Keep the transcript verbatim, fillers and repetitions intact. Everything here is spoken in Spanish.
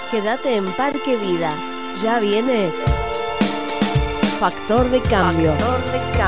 Quédate en Parque Vida. Ya viene Factor de Cambio. Factor de Cambio.